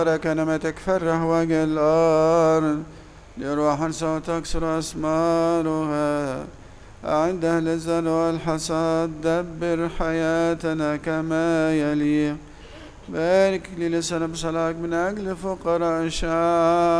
لك ما تكفره وجه الأرض لروح صوتك سر أسمارها عند أهل الزل والحصاد دبر حياتنا كما يليق. بارك لي لسنة بصلاك من أجل فقراء الشعب